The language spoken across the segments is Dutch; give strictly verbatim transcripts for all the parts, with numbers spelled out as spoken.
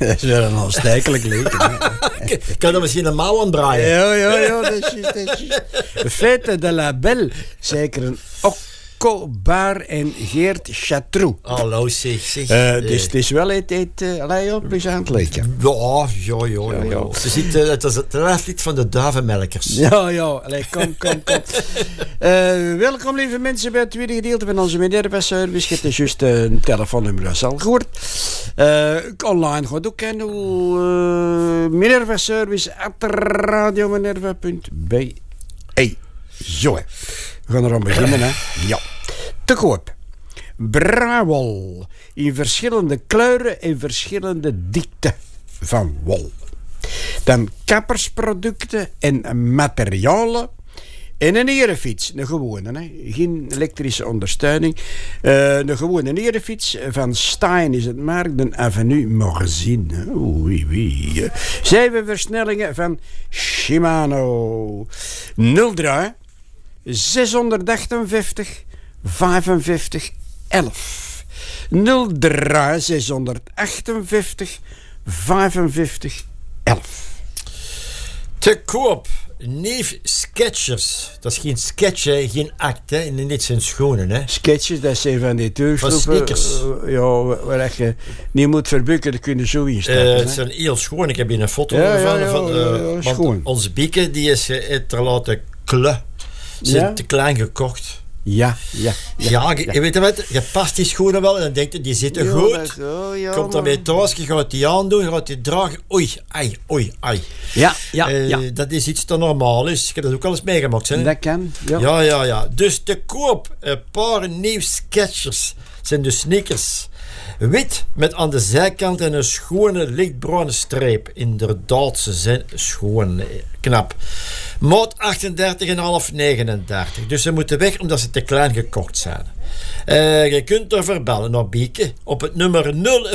Dat is wel een aanstekelijk leken. Ik kan er misschien een mouw aan draaien. Ja, ja, ja, dat is juist, dat is juist. Fête de la Belle, zeker een Okko Baar en Geert Chatroux. Hallo, zeg, zeg. Uh, dus het is wel het, het uh, allee, op is aan het leken. Ja, ja, ja, ja. ja. Ze ziet, uh, het is het erflied van de duivenmelkers. Ja, ja, allee, kom, kom, kom. Uh, welkom, lieve mensen, bij het tweede gedeelte van onze Minerva-service. Het is juist uh, een telefoonnummer, dat is al gehoord. Uh, online gaat ook kennen. Uh, Minerva-service at radiominerva punt b e. Zo, hè. We gaan er aan beginnen, hè. Ja. Te koop. Brawol. In verschillende kleuren en verschillende dikte van wol. Dan kappersproducten en materialen. En een erefiets, een gewone, hè. Geen elektrische ondersteuning. Uh, een gewone erefiets van Stein is het merk, de Avenue Morzine. Oei, oei. Zeven versnellingen van Shimano. nul drie zeshonderdachtenvijftig vijfenvijftig elf. nul drie zeshonderdachtenvijftig vijfenvijftig elf. Te koop. Neef Sketchers. Dat is geen sketch, hè, geen act, hè. En dit zijn schoenen, hè. Sketches, dat zijn van die tuursloepen. Van sneakers. Uh, ja, waar je niet moet verbukken, dat kun je zo instappen. Uh, het zijn heel schoon. Ik heb hier een foto ja, van. Ja, ja, van uh, ja, schoon. Onze bieke, die is uh, te laten kleur. Ze zijn ja? te klein gekocht. Ja, ja. Ja, ja, je, je weet wat, je past die schoenen wel en dan denk je, die zitten ja, goed. Zo, ja, komt ermee thuis, je gaat die aandoen, je gaat die dragen. Oei, ai, oei, ai. Ja, ja, uh, ja. ja. Dat is iets te normaal is. Ik heb dat ook al eens meegemaakt. Hè? Dat kan, ja. Ja, ja, ja. Dus te koop een paar nieuwe Skechers. Zijn de sneakers. Wit met aan de zijkant en een schone lichtbruine streep. Inderdaad, ze zijn schoon, knap. Maat achtendertig komma vijf, negenendertig. Dus ze moeten weg omdat ze te klein gekocht zijn. Uh, je kunt er verbellen naar Bieke op het nummer nul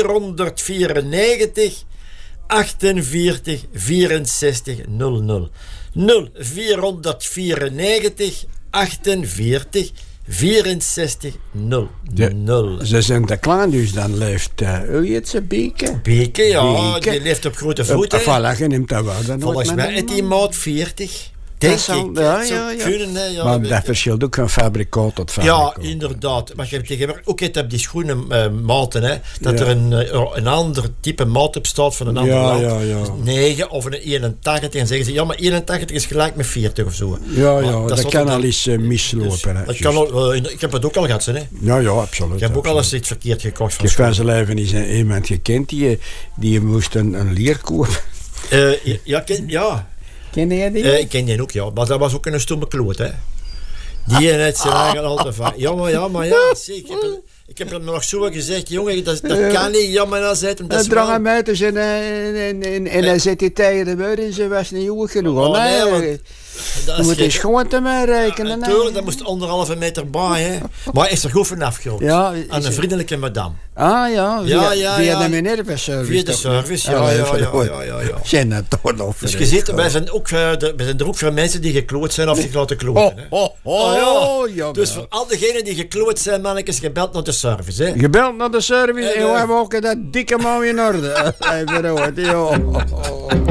vierhonderdvierennegentig achtenveertig vierenzestig nul nul. nul vierhonderdvierennegentig achtenveertig vierenzestig nul nul. Ze zijn te klein, dus dan leeft... Uh, hoe heet ze, Bieke? Bieke, ja. Bieke. Die leeft op grote voeten. Uh, voilà, je neemt dat wel. Volgens mij is die maat veertig. Denk zal, ik. Ja, ja, ja. Kunnen, hè, ja, maar dat ik. verschilt ook van fabricaat tot fabricaat. Ja, inderdaad. Maar je hebt tegenwoordig ook het op die schoenen uh, maten, hè, dat ja. er een, uh, een ander type maat op staat van een ander ja, land. Ja, ja. Dus negen of een eenentachtig. En zeggen ze, ja, maar eenentachtig is gelijk met veertig of zo. Ja, ja, dat, dat kan al eens uh, mislopen. Dus, dat kan al, uh, ik heb het ook al gehad, hè. Ja, ja, absoluut. Ik heb ook absoluut. al eens iets verkeerd gekocht. Ik heb van zijn leven is iemand gekend die, die moest een, een leer kopen. Uh, ja, ken, ja. Ken jij die? Uh, ik ken die ook, ja. Maar dat was ook een stomme kloot, hè. Die heeft zijn eigen altijd van. Ja, maar ja, maar ja. Zie, ik, heb hem, ik heb hem nog zo gezegd, jongen, dat, dat kan niet. Ja, maar dan zet hem dat. Hij drang hem uit en, en, en, en, en hij zet hij tegen de muur en ze was niet goed genoeg. Oh, nee, nee, want, je moet eens gewoon te mij rekenen. Ja, natuurlijk, dat moest anderhalve meter bij, hè. Maar hij is er goed vanaf gehaald. Ja, aan een vriendelijke madame. Ah ja, via, ja, ja, via ja. de Minerva-service. Via de service, ja, ja, ja, ja, ja, ja, ja. Zijn dat toch nog? Dus je ziet, wij zijn, ook, wij zijn er ook voor mensen die gekloot zijn of zich laten kloten. Hè. Oh, oh, oh, oh ja. Dus voor al diegenen die gekloot zijn, mannetjes, gebeld naar de service. Hè. Gebeld naar de service en, en we maken dat dikke man in orde. Even hoort, joh.